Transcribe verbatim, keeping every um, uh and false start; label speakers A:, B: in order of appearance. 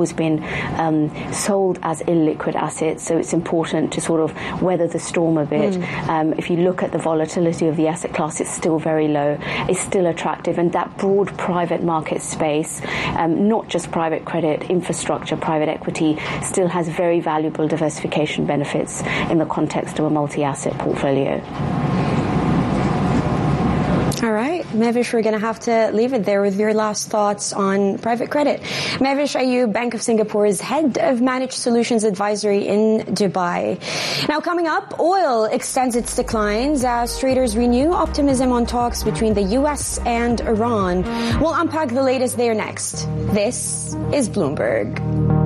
A: always been um, sold as illiquid assets, so it's important to sort of weather the storm a bit. Mm. Um, if you look at the volatility of the asset class, it's still very low. It's still attractive, and that broad private market space, um, not just private credit, infrastructure, private equity, still has very valuable diversification benefits in the context of a multi-asset portfolio.
B: All right, Mahvish, we're going to have to leave it there with your last thoughts on private credit. Mahvish Ayub, Bank of Singapore's head of Managed Solutions Advisory in Dubai. Now, coming up, oil extends its declines as traders renew optimism on talks between the U S and Iran. We'll unpack the latest there next. This is Bloomberg.